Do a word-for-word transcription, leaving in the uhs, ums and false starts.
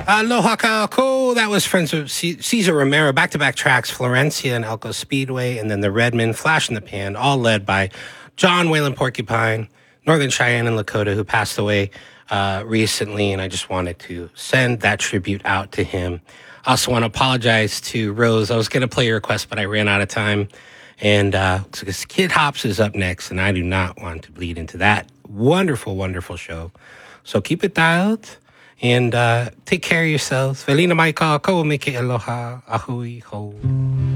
Aloha Kako. That was Friends of C- Cesar Romero. Back-to-back tracks, Florencia and Elko Speedway, and then the Redmond, Flash in the Pan, all led by John Wayland Porcupine, Northern Cheyenne and Lakota, who passed away uh, recently, and I just wanted to send that tribute out to him. I also want to apologize to Rose. I was going to play your request, but I ran out of time. And uh, because Kid Hops is up next, and I do not want to bleed into that wonderful, wonderful show. So keep it dialed and uh, take care of yourselves. Felina Maika, ko meke aloha, ahui ho.